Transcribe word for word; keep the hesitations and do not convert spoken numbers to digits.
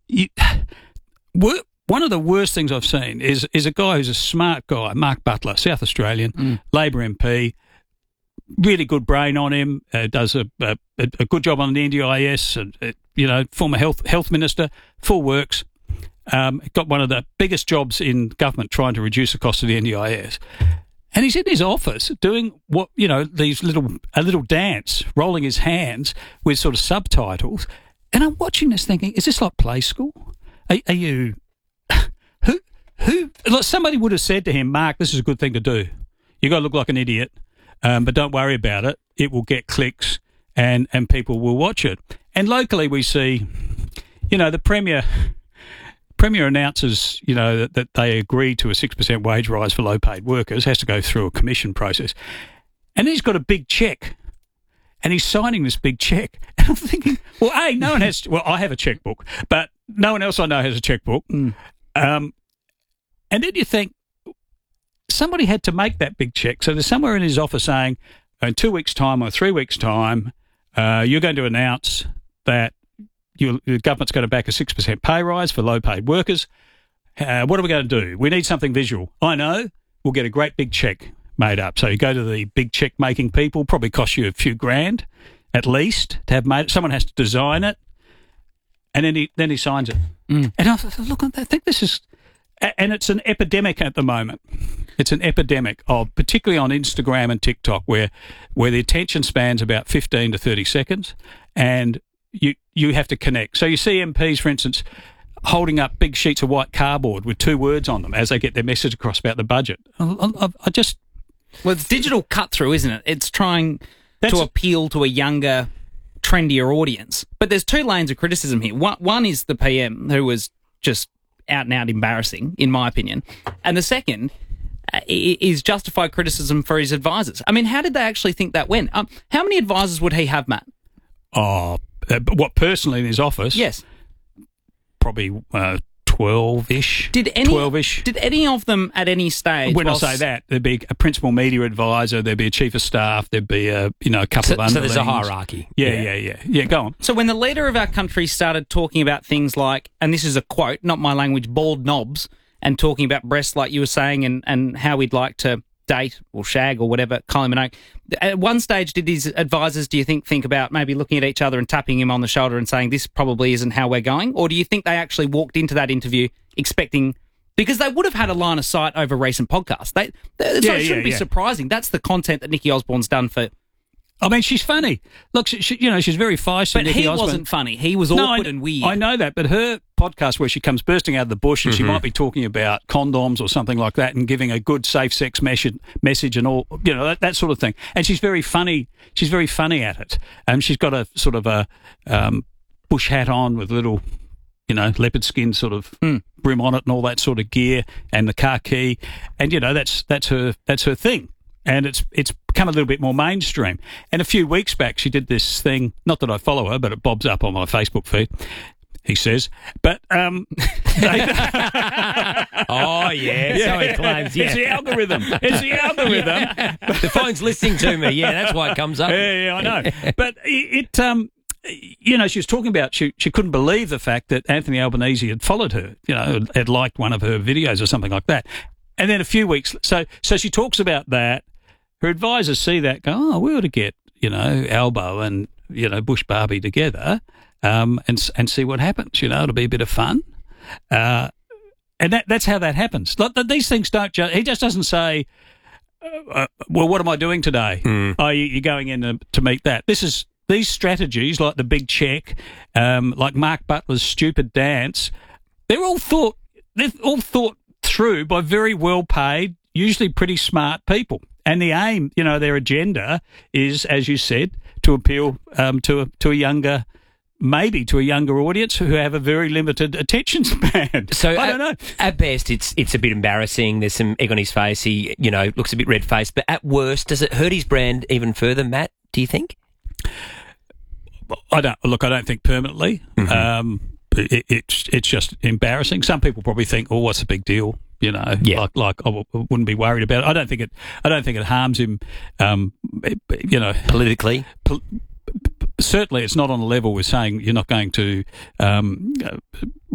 you, one of the worst things I've seen is is a guy who's a smart guy, Mark Butler, South Australian, mm. Labor M P, really good brain on him, uh, does a, a a good job on the N D I S, and, uh, you know, former health health minister, full works, um, got one of the biggest jobs in government trying to reduce the cost of the N D I S. And he's in his office doing what, you know, these little a little dance, rolling his hands with sort of subtitles. And I'm watching this thinking, is this like play school? Are, are you... Who, who, like somebody would have said to him, Mark, this is a good thing to do. You got to look like an idiot, um, but don't worry about it. It will get clicks and, and people will watch it. And locally we see, you know, the Premier... Premier announces, you know, that, that they agree to a six percent wage rise for low-paid workers, has to go through a commission process. And then he's got a big cheque, and he's signing this big cheque. And I'm thinking, well, A, no one has... Well, I have a chequebook, but no one else I know has a chequebook. Mm. Um, and then you think, somebody had to make that big cheque. So there's somewhere in his office saying, in two weeks' time or three weeks' time, uh, you're going to announce that You, the government's going to back a six percent pay rise for low-paid workers. Uh, what are we going to do? We need something visual. I know. We'll get a great big cheque made up. So you go to the big cheque-making people, probably cost you a few grand at least to have made it. Someone has to design it, and then he then he signs it. Mm. And I thought, look, I think this is... And it's an epidemic at the moment. It's an epidemic of, particularly on Instagram and TikTok, where where the attention span's about fifteen to thirty seconds, and you you have to connect. So you see M Ps, for instance, holding up big sheets of white cardboard with two words on them as they get their message across about the budget. I, I, I just... Well, it's digital cut-through, isn't it? It's trying to appeal to a younger, trendier audience. But there's two lanes of criticism here. One, one is the P M, who was just out-and-out embarrassing, in my opinion. And the second uh, is justified criticism for his advisors. I mean, how did they actually think that went? Um, how many advisors would he have, Matt? Oh... Uh, what, personally in his office? Yes. Probably uh, twelve-ish. Did any, twelve-ish. Did any of them at any stage... When I say that, there'd be a principal media advisor, there'd be a chief of staff, there'd be a, you know, a couple so, of underlings. So there's a hierarchy. Yeah, yeah, yeah, yeah. Yeah, go on. So when the leader of our country started talking about things like, and this is a quote, not my language, bald knobs, and talking about breasts like you were saying, and, and how we'd like to date or shag or whatever, Kylie Minogue. At one stage, did his advisors, do you think, think about maybe looking at each other and tapping him on the shoulder and saying, this probably isn't how we're going? Or do you think they actually walked into that interview expecting... Because they would have had a line of sight over recent podcasts. They, they, so yeah, it shouldn't yeah, be yeah. surprising. That's the content that Nikki Osborne's done for... I mean, she's funny. Look, she, she, you know, she's very feisty. But Nikki he Osborne. wasn't funny. He was no, awkward I, and weird. I know that, but her podcast where she comes bursting out of the bush and mm-hmm. she might be talking about condoms or something like that and giving a good safe sex message, message and all, you know, that, that sort of thing. And she's very funny. She's very funny at it. And she's got a sort of a um, bush hat on with little, you know, leopard skin sort of mm. brim on it and all that sort of gear and the khaki. And, you know, that's that's her that's her thing. And it's it's become a little bit more mainstream. And a few weeks back, she did this thing, not that I follow her, but it bobs up on my Facebook feed, he says. But, um... they, oh, yeah, so he claims, yeah. It's the algorithm. It's the algorithm. Yeah. The phone's listening to me. Yeah, that's why it comes up. Yeah, yeah, I know. But it, it um... you know, she was talking about she she couldn't believe the fact that Anthony Albanese had followed her, you know, had liked one of her videos or something like that. And then a few weeks... So, so she talks about that. Her advisors see that, go, oh, we ought to get, you know, Albo and, you know, Bush Barbie together um, and and see what happens. You know, it'll be a bit of fun. Uh, and that that's how that happens. Like, these things don't just... He just doesn't say, uh, well, what am I doing today? Mm. Oh, you, you're going in to, to meet that. This is... These strategies, like the big check, um, like Mark Butler's stupid dance, they're all thought... They're all thought through by very well-paid, usually pretty smart people. And the aim, you know, their agenda is, as you said, to appeal um, to a to a younger, maybe to a younger audience who have a very limited attention span. So I at, don't know. At best, it's it's a bit embarrassing. There's some egg on his face. He, you know, looks a bit red-faced. But at worst, does it hurt his brand even further, Matt, do you think? I don't look. I don't think permanently. Mm-hmm. Um, it, it's it's just embarrassing. Some people probably think, "Oh, what's the big deal?" You know, yeah. like like I wouldn't be worried about it. I don't think it. I don't think it harms him. Um, you know, politically. Po- certainly, it's not on a level with saying you're not going to um,